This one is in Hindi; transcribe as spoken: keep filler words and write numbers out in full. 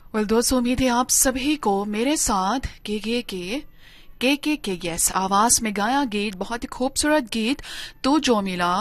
वेल दोस्तों, उम्मीद है आप सभी को मेरे साथ के के के के के के यस आवाज में गाया गीत, बहुत ही खूबसूरत गीत तू जो मिला